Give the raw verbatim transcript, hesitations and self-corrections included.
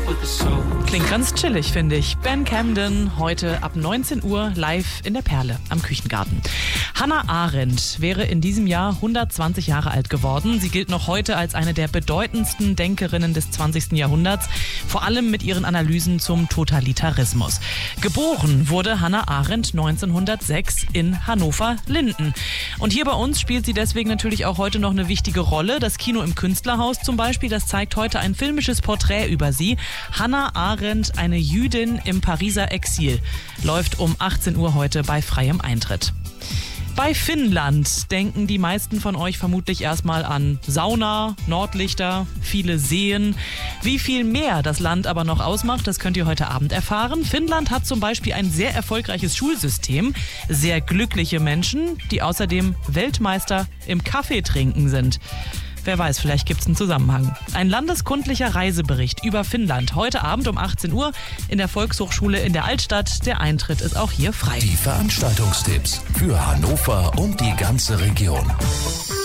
Klingt ganz chillig, finde ich. Ben Camden, heute ab neunzehn Uhr live in der Perle am Küchengarten. Hannah Arendt wäre in diesem Jahr hundertzwanzig Jahre alt geworden. Sie gilt noch heute als eine der bedeutendsten Denkerinnen des zwanzigsten Jahrhunderts, vor allem mit ihren Analysen zum Totalitarismus. Geboren wurde Hannah Arendt neunzehnhundertsechs in Hannover-Linden. Und hier bei uns spielt sie deswegen natürlich auch heute noch eine wichtige Rolle. Das Kino im Künstlerhaus zum Beispiel, das zeigt heute ein filmisches Porträt über sie. Hannah Arendt, eine Jüdin im Pariser Exil, läuft um achtzehn Uhr heute bei freiem Eintritt. Bei Finnland denken die meisten von euch vermutlich erstmal an Sauna, Nordlichter, viele Seen. Wie viel mehr das Land aber noch ausmacht, das könnt ihr heute Abend erfahren. Finnland hat zum Beispiel ein sehr erfolgreiches Schulsystem, sehr glückliche Menschen, die außerdem Weltmeister im Kaffee trinken sind. Wer weiß, vielleicht gibt es einen Zusammenhang. Ein landeskundlicher Reisebericht über Finnland. Heute Abend um achtzehn Uhr in der Volkshochschule in der Altstadt. Der Eintritt ist auch hier frei. Die Veranstaltungstipps für Hannover und die ganze Region.